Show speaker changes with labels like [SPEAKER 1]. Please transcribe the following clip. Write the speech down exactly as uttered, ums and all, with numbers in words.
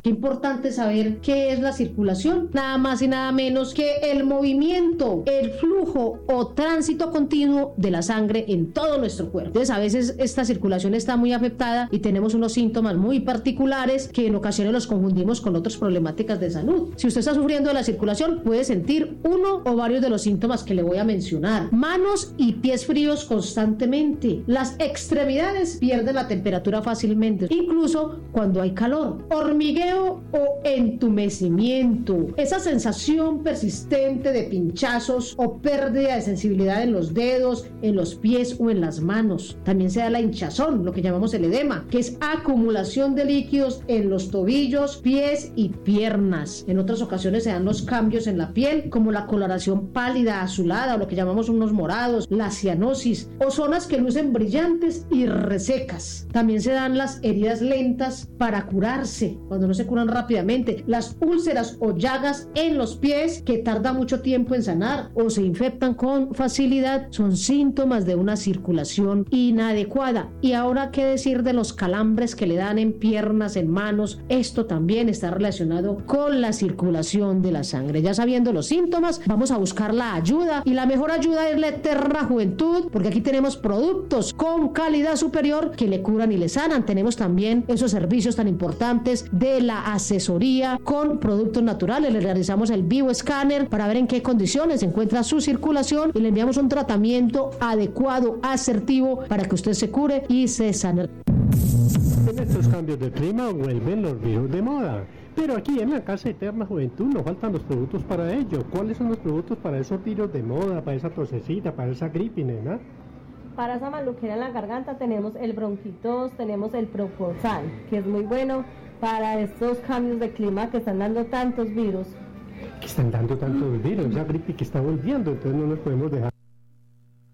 [SPEAKER 1] Qué importante saber qué es la circulación, nada más y nada menos que el movimiento, el flujo o tránsito continuo de la sangre en todo nuestro cuerpo. Entonces a veces esta circulación está muy afectada y tenemos unos síntomas muy particulares que en ocasiones los confundimos con otras problemáticas de salud. Si usted está sufriendo de la circulación, puede sentir uno o varios de los síntomas que le voy a mencionar. Manos y pies fríos constantemente. Las extremidades pierden la temperatura fácilmente, incluso cuando hay calor. Hormigueo o entumecimiento. Esa sensación persistente de pinchazos o pérdida de sensibilidad en los dedos, en los pies o en las manos. También se da la hinchazón, lo que llamamos el edema, que es acumulación de líquidos en los tobillos, pies y piernas. En otras ocasiones se dan los cambios en la piel, como la coloración pálida, azulada, o lo que llamamos unos morados, la cianosis, o zonas que lucen brillantes y resecas. También se dan las heridas lentas para curarse, cuando no se curan rápidamente, las úlceras o llagas en los pies que tardan mucho tiempo en sanar o se infectan con facilidad, son síntomas de una circulación inadecuada. Y ahora, ¿qué decir de los calambres que le dan en piernas, en manos? Esto también está relacionado con la circulación de la sangre. Ya sabiendo los síntomas, vamos a buscar la ayuda, y la mejor ayuda es la Eterna Juventud, porque aquí tenemos productos con calidad superior que le curan y le sanan. Tenemos también esos servicios tan importantes de la asesoría con productos naturales. Le realizamos el bioescáner para ver en qué condiciones se encuentra su circulación y le enviamos un tratamiento adecuado, asertivo, para que usted se cure y se sane.
[SPEAKER 2] En estos cambios de clima vuelven los virus de moda. Pero aquí en la Casa Eterna Juventud nos faltan los productos para ello. ¿Cuáles son los productos para esos virus de moda, para esa tosecita, para esa gripe, nena?
[SPEAKER 3] Para esa maluquera en la garganta tenemos el bronquitos, tenemos el Propofol, que es muy bueno para estos cambios de clima que están dando tantos virus.
[SPEAKER 2] Que están dando tantos virus, esa gripe que está volviendo, entonces no nos podemos dejar.